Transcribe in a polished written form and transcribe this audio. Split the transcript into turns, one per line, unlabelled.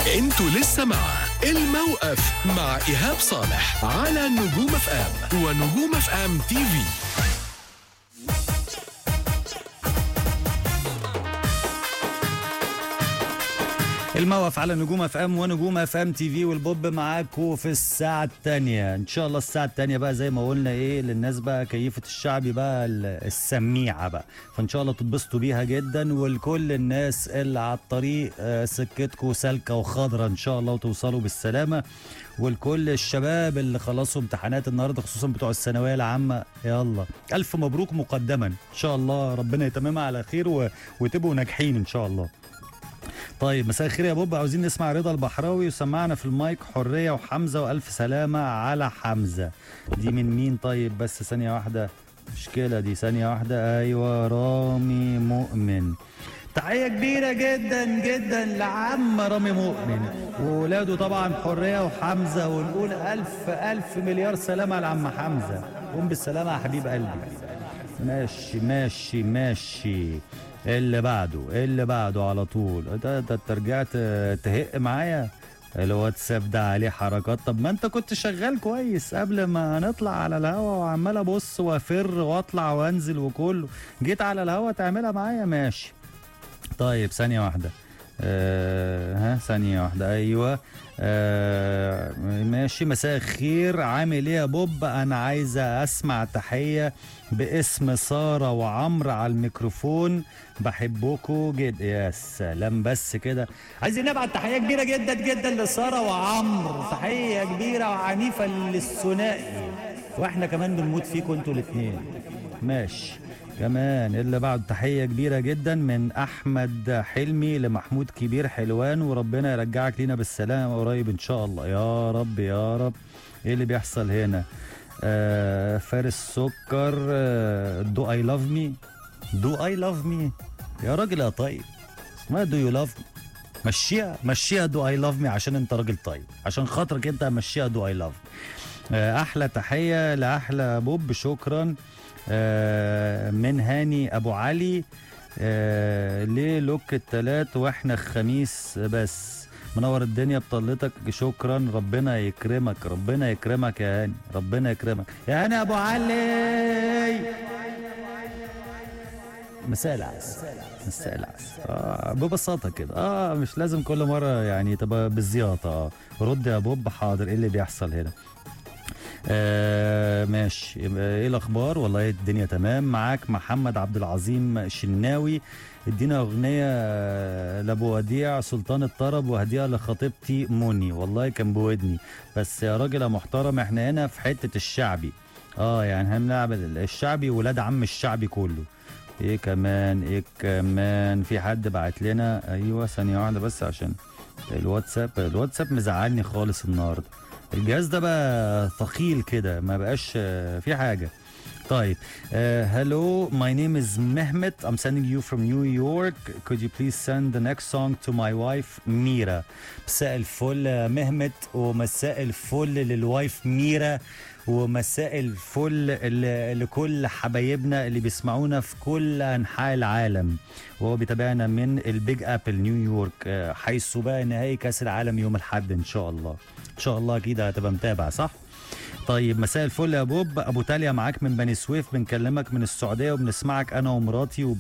انتوا لسه مع الموقف مع إيهاب صالح على نجوم اف ام ونجوم اف ام تي في.
الموقف على نجوم اف ام ونجوم اف ام تي في، والبوب معاكم في الساعه الثانيه ان شاء الله. الساعه الثانيه بقى زي ما قلنا ايه للناس بقى كيفه الشعبي بقى السميعه بقى، فان شاء الله تتبسطوا بيها جدا. ولكل الناس اللي على الطريق سكتكم سالكه وخضره ان شاء الله وتوصلوا بالسلامه. ولكل الشباب اللي خلصوا امتحانات النهارده خصوصا بتوع الثانويه العامه، يلا الف مبروك مقدما ان شاء الله، ربنا يتممها على خير وتبقوا ناجحين ان شاء الله. طيب مساء الخير يا بوب، عاوزين نسمع رضا البحراوي وسمعنا في المايك حرية وحمزة وألف سلامة على حمزة. دي من مين؟ طيب بس ثانية واحدة، مشكلة دي، ثانية واحدة. أيوة رامي مؤمن. تحية كبيرة جدا جدا لعم رامي مؤمن وولاده طبعا حرية وحمزة، ونقول ألف ألف مليار سلامة على عم حمزة. قوم بالسلامة يا حبيب قلبي. ماشي ماشي ماشي. اللي بعده على طول. ده انت رجعت تهق معايا الواتساب ده عليه حركات. طب ما انت كنت شغال كويس قبل ما نطلع على الهوا، وعمال ابص وافر واطلع وانزل وكله، جيت على الهوا تعملها معايا. ماشي طيب ثانية واحدة. ثانية واحدة. ايوه ماشي. مساء الخير، عامل ايه يا بوب؟ انا عايزة اسمع تحية باسم سارة وعمر على الميكروفون، بحبكوا جدا. يا سلام بس كده، عايزين نبعت تحية كبيرة جدا جدا لسارة وعمر، تحية كبيرة وعنيفة للثنائي، واحنا كمان بنموت فيكم انتوا الاثنين. ماشي كمان اللي بعد تحية كبيرة جدا من أحمد حلمي لمحمود كبير حلوان، وربنا يرجعك لينا بالسلامة قريب إن شاء الله يا رب يا رب. إيه اللي بيحصل هنا؟ فارس سكر. دو اي لاف مي، دو اي لاف مي يا راجل يا طيب، اسمها دو يو لاف مي. مشيها دو اي لاف مي عشان انت راجل طيب، عشان خاطرك انت مشيها دو اي لاف مي. احلى تحيه لاحلى بوب، شكرا. من هاني ابو علي. ليه لوك التلات واحنا الخميس بس؟ منور الدنيا بطلتك، شكرا. ربنا يكرمك، ربنا يكرمك يا هاني، ربنا يكرمك يا هاني ابو علي. مساء العسل، مساء العسل. ببساطه كده، مش لازم كل مره يعني تبقى بالزياطه. رد يا بوب. حاضر. ايه اللي بيحصل هنا؟ ماشي. ايه الاخبار؟ والله الدنيا تمام. معاك محمد عبد العظيم شناوي. ادينا اغنيه لابو وديع سلطان الطرب وهديها لخطيبتي مني. والله كان بودني بس يا راجل يا محترم، احنا هنا في حته الشعبي، يعني هنلعب الشعبي ولاد عم الشعبي كله. ايه كمان في حد بعت لنا. ايوه ثانيه واحده بس عشان الواتساب مزعلني خالص النهارده. الجهاز ده بقى ثقيل كده، ما بقاش في حاجه. طيب hello, my name is Mehmet. I'm sending you from New York. Could you please send the next song to my wife Mira? مساء الفل مهمت، ومساء الفل للوايف ميرا، ومساء الفل لكل حبايبنا اللي بيسمعونا في كل أنحاء العالم، وهو بيتابعنا من البيج أبل نيويورك، حيث بقى نهائي كأس العالم يوم الأحد إن شاء الله. إن شاء الله أكيد هتبقى متابع صح؟ طيب مساء الفل يا بوب. ابو تاليا معاك من بني سويف، بنكلمك من السعوديه وبنسمعك انا ومراتي